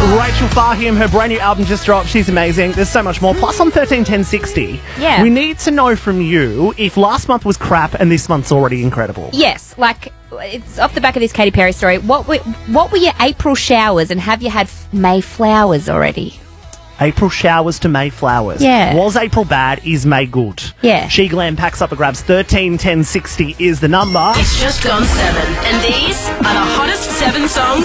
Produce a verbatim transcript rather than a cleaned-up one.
Rachel Fahim, her brand new album just dropped. She's amazing. There's so much more. Plus on thirteen ten sixty, Yeah. we need to know from you if last month was crap and this month's already incredible. Yes, like, it's off the back of this Katy Perry story. What were, what were your April showers, and have you had May flowers already? April showers to May flowers. Yeah. Was April bad? Is May good? Yeah. She Glam packs up the grabs. thirteen ten sixty is the number. It's just gone seven, and these are the hottest seven songs